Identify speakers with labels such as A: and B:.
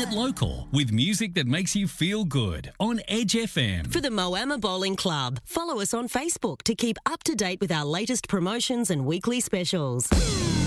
A: it local with music that makes you feel good on Edge FM.
B: For the Moama Bowling Club, follow us on Facebook to keep up to date with our latest promotions and weekly specials.